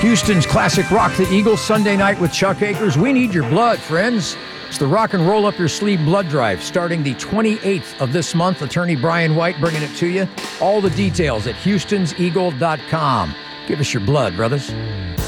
Houston's classic Rock the Eagles Sunday night with Chuck Akers. We need your blood, friends. It's the Rock and Roll Up Your Sleeve blood drive starting the 28th of this month. Attorney Brian White bringing it to you. All the details at HoustonsEagle.com. Give us your blood, brothers.